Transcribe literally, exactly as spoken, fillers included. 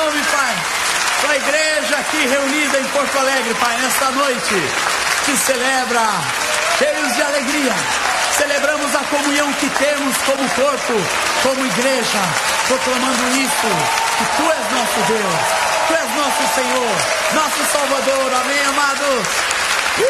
nome, Pai. Tua igreja aqui reunida em Porto Alegre, Pai, nesta noite, que celebra, cheios de alegria. Celebramos a comunhão que temos como corpo, como igreja, proclamando isso, que Tu és nosso Deus, Tu és nosso Senhor, nosso Salvador. Amém, amados?